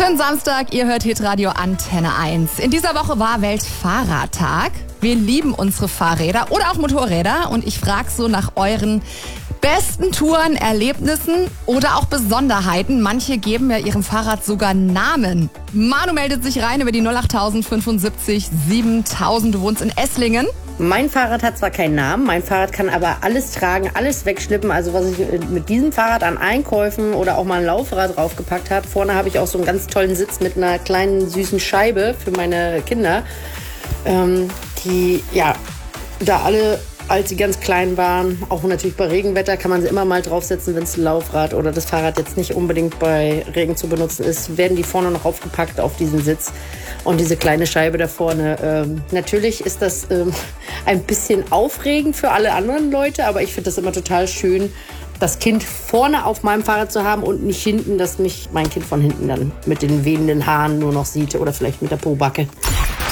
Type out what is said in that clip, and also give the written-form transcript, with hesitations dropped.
Schönen Samstag, ihr hört Hitradio Antenne 1. In dieser Woche war Weltfahrradtag. Wir lieben unsere Fahrräder oder auch Motorräder und ich frage so nach euren besten Touren, Erlebnissen oder auch Besonderheiten. Manche geben ja ihrem Fahrrad sogar Namen. Manu meldet sich rein über die 08000 75 7000. Du wohnst in Esslingen. Mein Fahrrad hat zwar keinen Namen, mein Fahrrad kann aber alles tragen, alles wegschnippen. Also was ich mit diesem Fahrrad an Einkäufen oder auch mal ein Laufrad draufgepackt habe. Vorne habe ich auch so einen ganz tollen Sitz mit einer kleinen süßen Scheibe für meine Kinder, die ja da alle, als sie ganz klein waren, auch natürlich bei Regenwetter kann man sie immer mal draufsetzen, wenn es ein Laufrad oder das Fahrrad jetzt nicht unbedingt bei Regen zu benutzen ist, werden die vorne noch aufgepackt auf diesen Sitz. Und diese kleine Scheibe da vorne. Natürlich ist das ein bisschen aufregend für alle anderen Leute, aber ich finde das immer total schön, das Kind vorne auf meinem Fahrrad zu haben und nicht hinten, dass mich mein Kind von hinten dann mit den wehenden Haaren nur noch sieht oder vielleicht mit der Pobacke.